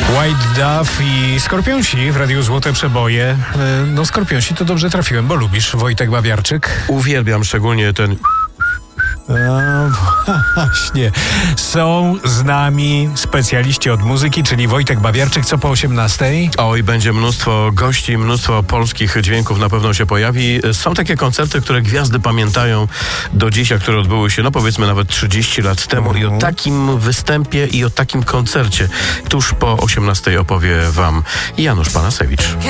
White Dove i Skorpionsi w Radiu Złote Przeboje. No Skorpionsi to dobrze trafiłem, bo lubisz Wojtek Bawiarczyk. Uwielbiam szczególnie ten... Właśnie. Są z nami specjaliści od muzyki, czyli Wojtek Bawiarczyk, co po 18:00. Oj, będzie mnóstwo gości, mnóstwo polskich dźwięków na pewno się pojawi. Są takie koncerty, które gwiazdy pamiętają do dziś, a które odbyły się, no powiedzmy nawet 30 lat temu. I o takim występie i o takim koncercie tuż po 18:00 opowie wam Janusz Panasewicz.